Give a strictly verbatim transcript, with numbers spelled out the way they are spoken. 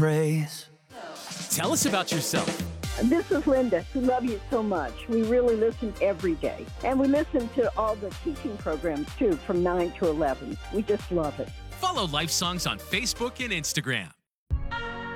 praise. Tell us about yourself. This is Linda. We love you so much. We really listen every day. And we listen to all the teaching programs, too, from nine to eleven. We just love it. Follow Life Songs on Facebook and Instagram.